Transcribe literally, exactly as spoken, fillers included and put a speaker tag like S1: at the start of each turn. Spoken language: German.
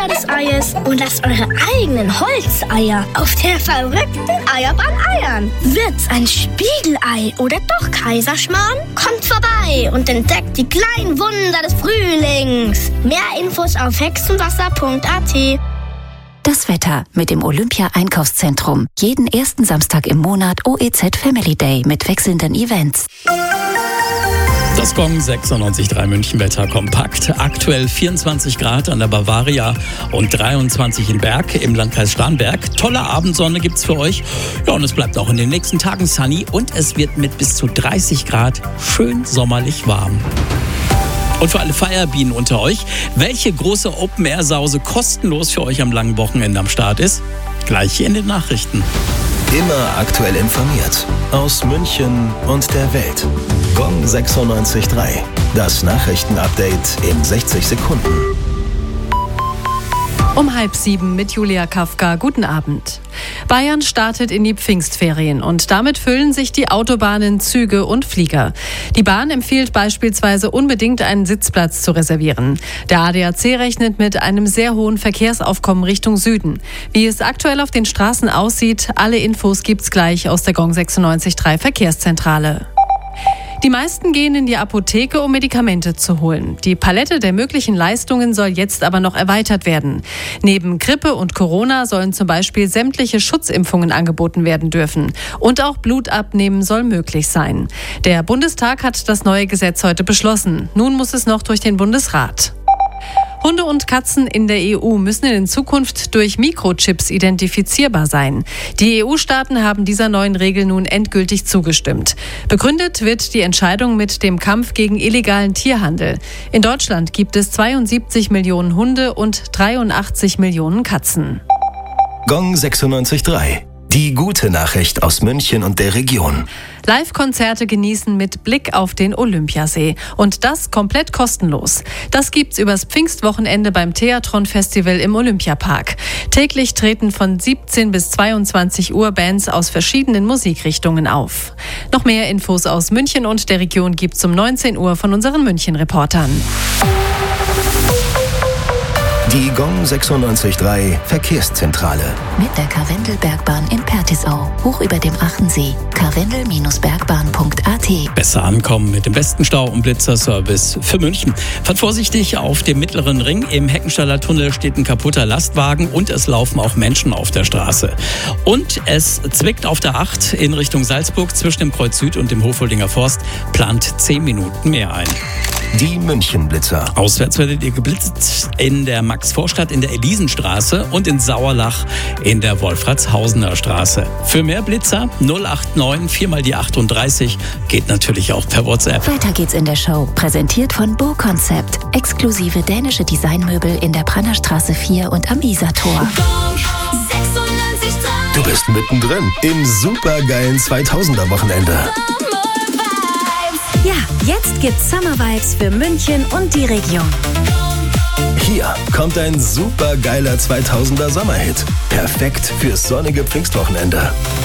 S1: des Eies und lasst eure eigenen Holzeier auf der verrückten Eierbahn eiern. Wird's ein Spiegelei oder doch Kaiserschmarrn? Kommt vorbei und entdeckt die kleinen Wunder des Frühlings. Mehr Infos auf hexenwasser punkt a t.
S2: Das Wetter mit dem Olympia-Einkaufszentrum. Jeden ersten Samstag im Monat O E Z Family Day mit wechselnden Events.
S3: Das Gong sechsundneunzig Komma drei München Wetter kompakt. Aktuell vierundzwanzig Grad an der Bavaria und dreiundzwanzig in Berg im Landkreis Starnberg. Tolle Abendsonne gibt's für euch. Ja, und es bleibt auch in den nächsten Tagen sunny und es wird mit bis zu dreißig Grad schön sommerlich warm. Und für alle Feierbienen unter euch, welche große Open-Air-Sause kostenlos für euch am langen Wochenende am Start ist? Gleich in den Nachrichten.
S4: Immer aktuell informiert. Aus München und der Welt. Gong sechsundneunzig Komma drei. Das Nachrichtenupdate in sechzig Sekunden.
S5: Um halb sieben mit Julia Kafka. Guten Abend. Bayern startet in die Pfingstferien und damit füllen sich die Autobahnen, Züge und Flieger. Die Bahn empfiehlt beispielsweise unbedingt einen Sitzplatz zu reservieren. Der A D A C rechnet mit einem sehr hohen Verkehrsaufkommen Richtung Süden. Wie es aktuell auf den Straßen aussieht, alle Infos gibt's gleich aus der Gong sechsundneunzig Komma drei Verkehrszentrale. Die meisten gehen in die Apotheke, um Medikamente zu holen. Die Palette der möglichen Leistungen soll jetzt aber noch erweitert werden. Neben Grippe und Corona sollen zum Beispiel sämtliche Schutzimpfungen angeboten werden dürfen. Und auch Blutabnehmen soll möglich sein. Der Bundestag hat das neue Gesetz heute beschlossen. Nun muss es noch durch den Bundesrat. Hunde und Katzen in der E U müssen in Zukunft durch Mikrochips identifizierbar sein. Die E U-Staaten haben dieser neuen Regel nun endgültig zugestimmt. Begründet wird die Entscheidung mit dem Kampf gegen illegalen Tierhandel. In Deutschland gibt es zweiundsiebzig Millionen Hunde und dreiundachtzig Millionen Katzen.
S4: Gong sechsundneunzig Komma drei. Die gute Nachricht aus München und der Region.
S5: Live-Konzerte genießen mit Blick auf den Olympiasee. Und das komplett kostenlos. Das gibt's übers Pfingstwochenende beim Theatron-Festival im Olympiapark. Täglich treten von siebzehn bis zweiundzwanzig Uhr Bands aus verschiedenen Musikrichtungen auf. Noch mehr Infos aus München und der Region gibt's um neunzehn Uhr von unseren München-Reportern.
S4: Die Gong sechsundneunzig Komma drei Verkehrszentrale.
S2: Mit der Karwendelbergbahn in Pertisau. Hoch über dem Achensee. karwendel bergbahn punkt a t.
S3: Besser ankommen mit dem besten Stau- und Blitzerservice für München. Fahrt vorsichtig auf dem mittleren Ring. Im Heckenstaller Tunnel steht ein kaputter Lastwagen und es laufen auch Menschen auf der Straße. Und es zwickt auf der acht in Richtung Salzburg zwischen dem Kreuz Süd und dem Hofoldinger Forst. Plant zehn Minuten mehr ein.
S4: Die München-Blitzer.
S3: Auswärts werdet ihr geblitzt in der Max-Vorstadt, in der Elisenstraße und in Sauerlach in der Wolfratshausener Straße. Für mehr Blitzer null acht neun vier mal die achtunddreißig geht natürlich auch per WhatsApp.
S2: Weiter geht's in der Show. Präsentiert von Bo Concept. Exklusive dänische Designmöbel in der Brannerstraße vier und am Isartor.
S4: Du bist mittendrin im supergeilen zweitausender-Wochenende.
S2: Ja, jetzt gibt's Summer Vibes für München und die Region.
S4: Hier kommt ein supergeiler zweitausender Sommerhit. Perfekt fürs sonnige Pfingstwochenende.